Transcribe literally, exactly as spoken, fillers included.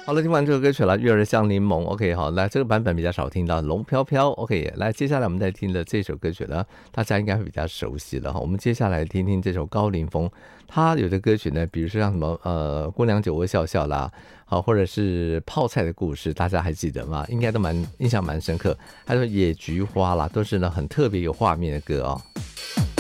好了，听完这首歌曲了，《月儿像柠檬》。OK， 好，来这个版本比较少听到，《龙飘飘》。OK， 来接下来我们再听的这首歌曲呢，大家应该会比较熟悉了哈。我们接下来听听这首高凌风，他有的歌曲呢，比如说像什么呃《姑娘酒窝笑笑》啦，好，或者是泡菜的故事，大家还记得吗？应该都蛮印象蛮深刻。还有野菊花啦，都是呢很特别有画面的歌哦。